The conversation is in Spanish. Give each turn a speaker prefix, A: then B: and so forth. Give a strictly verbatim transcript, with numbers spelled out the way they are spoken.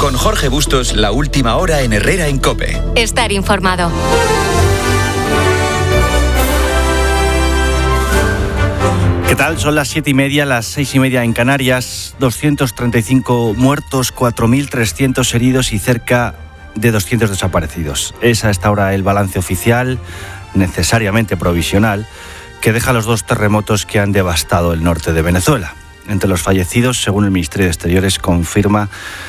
A: Con Jorge Bustos, la última hora en Herrera en COPE.
B: Estar informado.
C: ¿Qué tal? Son las siete y media, las seis y media en Canarias. doscientos treinta y cinco muertos, cuatro mil trescientos heridos y cerca de doscientos desaparecidos. Es a esta hora el balance oficial, necesariamente provisional, que deja los dos terremotos que han devastado el norte de Venezuela. Entre los fallecidos, según el Ministerio de Exteriores, confirma